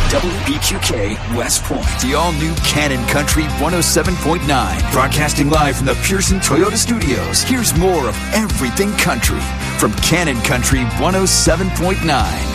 WEQK West Point, the all-new Cannon Country 107.9. Broadcasting live from the Pearson Toyota Studios. Here's more of everything country from Cannon Country 107.9.